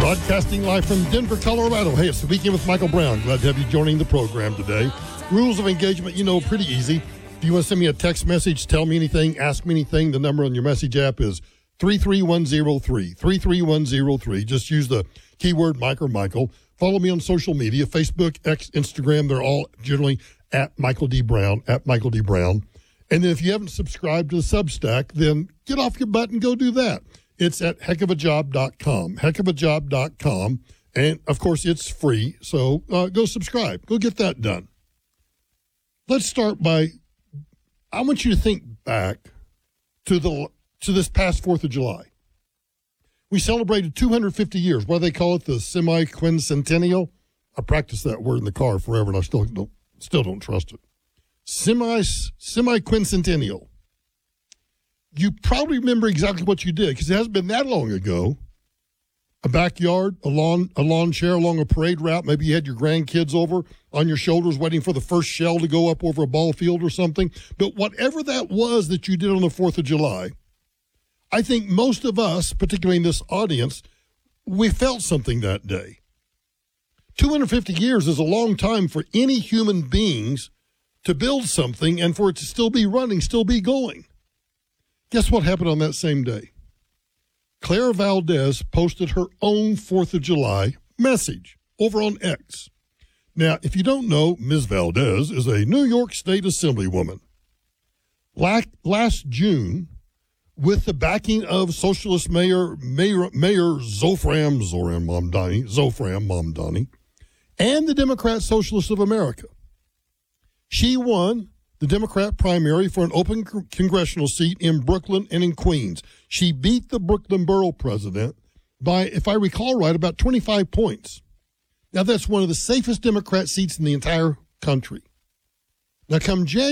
Broadcasting live from Denver, Colorado. Hey, it's the Weekend with Michael Brown. Glad to have you joining the program today. Rules of engagement, pretty easy. If you want to send me a text message, tell me anything, ask me anything, the number on your message app is 33103. 33103. Just use the keyword Mike or Michael. Follow me on social media, Facebook, X, Instagram. They're all generally at Michael D. Brown, at Michael D. Brown. And then if you haven't subscribed to the Substack, then get off your butt and go do that. It's at heckofajob.com, heckofajob.com. And, of course, it's free, so go subscribe. Go get that done. Let's start by, I want you to think back to this past 4th of July. We celebrated 250 years. What do they call it? The semi-quincentennial? I practiced that word in the car forever, and I still don't trust it. Semi-quincentennial. You probably remember exactly what you did because it hasn't been that long ago. A backyard, a lawn chair along a parade route. Maybe you had your grandkids over on your shoulders waiting for the first shell to go up over a ball field or something. But whatever that was that you did on the 4th of July, I think most of us, particularly in this audience, we felt something that day. 250 years is a long time for any human beings to build something and for it to still be running, still be going. Guess what happened on that same day? Clara Valdez posted her own 4th of July message over on X. Now, if you don't know, Ms. Valdez is a New York State Assemblywoman. Last June, with the backing of Socialist Mayor Zofran Mamdani, and the Democrat Socialists of America, she won the Democrat primary for an open congressional seat in Brooklyn and in Queens. She beat the Brooklyn borough president by, if I recall right, about 25 points. Now, that's one of the safest Democrat seats in the entire country. Now, come January,